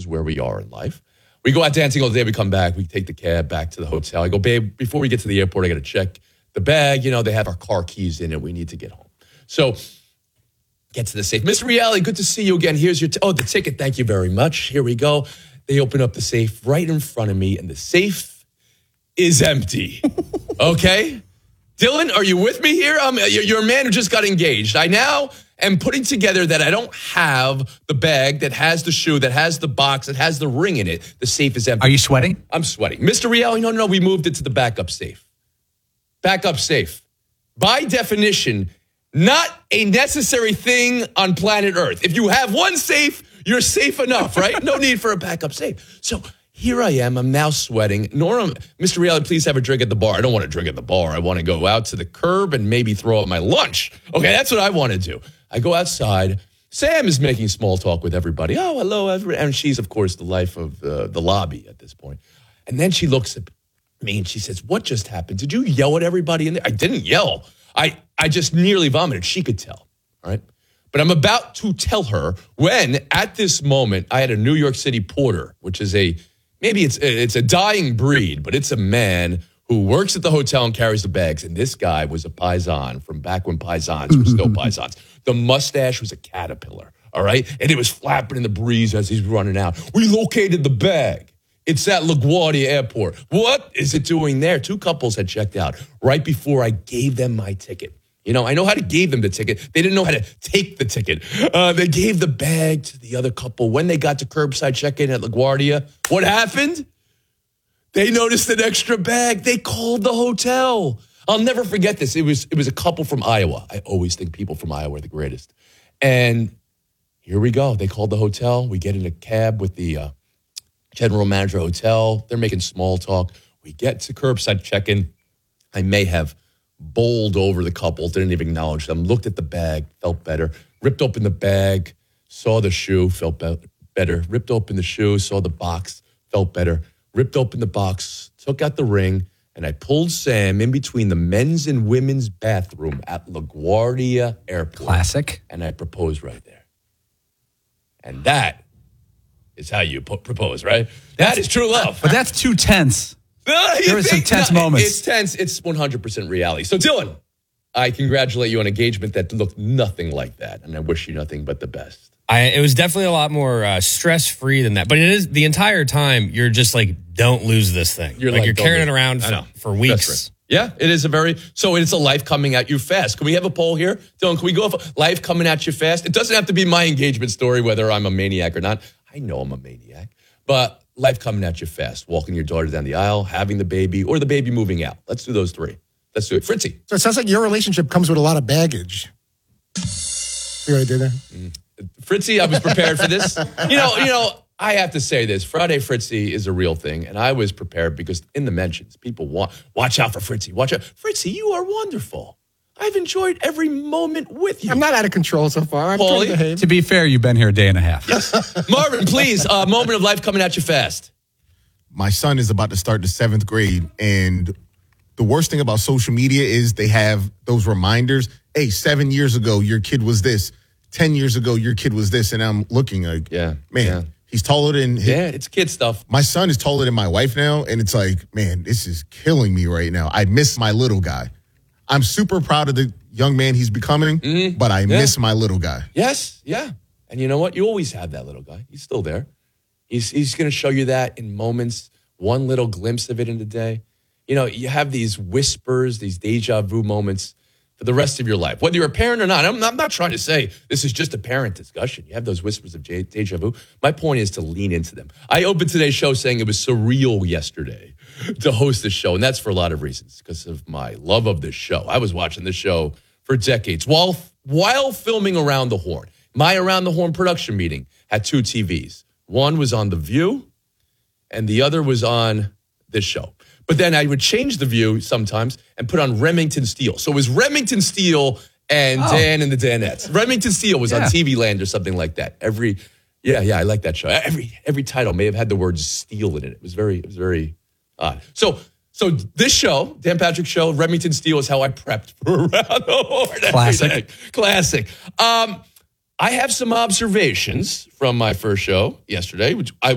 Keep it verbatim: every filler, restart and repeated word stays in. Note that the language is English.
is where we are in life. We go out dancing all day. We come back. We take the cab back to the hotel. I go, babe, before we get to the airport, I got to check the bag. You know, they have our car keys in it. We need to get home. So get to the safe. Mister Reale, good to see you again. Here's your, t- oh, the ticket. Thank you very much. Here we go. They open up the safe right in front of me, and the safe is empty. Okay? Dylan, are you with me here? Um, you're, you're a man who just got engaged. I now am putting together that I don't have the bag that has the shoe, that has the box, that has the ring in it. The safe is empty. Are you sweating? I'm sweating. Mister Reale, no, no, we moved it to the backup safe. Backup safe. By definition, not a necessary thing on planet Earth. If you have one safe, you're safe enough, right? No need for a backup safe. So here I am. I'm now sweating. Nora, Mister Reale, please have a drink at the bar. I don't want to drink at the bar. I want to go out to the curb and maybe throw out my lunch. Okay, that's what I want to do. I go outside. Sam is making small talk with everybody. Oh, hello, everybody. And she's, of course, the life of uh, the lobby at this point. And then she looks at me and she says, what just happened? Did you yell at everybody in there? I didn't yell. I, I just nearly vomited. She could tell, all right? But I'm about to tell her when, at this moment, I had a New York City porter, which is a, maybe it's it's a dying breed, but it's a man who works at the hotel and carries the bags. And this guy was a paisan from back when paisans were still paisans. The mustache was a caterpillar, all right? And it was flapping in the breeze as he's running out. We located the bag. It's at LaGuardia Airport. What is it doing there? Two couples had checked out right before I gave them my ticket. You know, I know how to give them the ticket. They didn't know how to take the ticket. Uh, they gave the bag to the other couple. When they got to curbside check-in at LaGuardia, what happened? They noticed an extra bag. They called the hotel. I'll never forget this. It was it was a couple from Iowa. I always think people from Iowa are the greatest. And here we go. They called the hotel. We get in a cab with the uh, general manager hotel. They're making small talk. We get to curbside check-in. I may have bowled over the couple, didn't even acknowledge them, looked at the bag, felt better, ripped open the bag, saw the shoe, felt be- better, ripped open the shoe, saw the box, felt better, ripped open the box, took out the ring, and I pulled Sam in between the men's and women's bathroom at LaGuardia Airport. Classic. And I proposed right there. And that is how you po- propose, right? That is true love. But that's too tense. There were some tense no, moments. It's tense. It's one hundred percent reality. So, Dylan, I congratulate you on engagement that looked nothing like that, and I wish you nothing but the best. I, it was definitely a lot more uh, stress-free than that. But it is the entire time you're just like, don't lose this thing. You're like, like, you're don't carrying lose- it around I know. for, for weeks. That's right. Yeah, it is a very, so it's a life coming at you fast. Can we have a poll here? Dylan, can we go off life coming at you fast? It doesn't have to be my engagement story, whether I'm a maniac or not. I know I'm a maniac, but life coming at you fast, walking your daughter down the aisle, having the baby, or the baby moving out. Let's do those three. Let's do it. Fritzy. So it sounds like your relationship comes with a lot of baggage. See what I did there? Mm. Fritzy, I was prepared for this. You know, you know, I have to say this. Friday Fritzy is a real thing, and I was prepared because in the mentions, people want, watch out for Fritzy. Watch out. Fritzy, you are wonderful. I've enjoyed every moment with you. I'm not out of control so far. I'm Paulie? trying to behave. To be fair, you've been here a day and a half. Marvin, please, a uh, moment of life coming at you fast. My son is about to start the seventh grade, and the worst thing about social media is they have those reminders. Hey, seven years ago, your kid was this. Ten years ago, your kid was this. And I'm looking like, Yeah, man, yeah. he's taller than his, Yeah, it's kid stuff. my son is taller than my wife now. And it's like, man, this is killing me right now. I miss my little guy. I'm super proud of the young man he's becoming, Mm-hmm. but I Yeah. miss my little guy. Yes, yeah. And you know what? You always have that little guy. He's still there. He's he's going to show you that in moments, one little glimpse of it in the day. You know, you have these whispers, these deja vu moments for the rest of your life, whether you're a parent or not. I'm not, I'm not trying to say this is just a parent discussion. You have those whispers of j- deja vu. My point is to lean into them. I opened today's show saying it was surreal yesterday to host this show, and that's for a lot of reasons, because of my love of this show. I was watching this show for decades while while filming Around the Horn. My Around the Horn production meeting had two T Vs. One was on The View, and the other was on this show. But then I would change the view sometimes and put on Remington Steele. So it was Remington Steele and Oh. Dan and the Danettes. Remington Steele was Yeah. on T V Land or something like that. Every, yeah, yeah, I like that show. Every every title may have had the word Steele in it. It was very, it was very odd. So, so this show, Dan Patrick Show, Remington Steele is how I prepped for Around the Horn. every Classic. day. Classic. Um, I have some observations from my first show yesterday, which I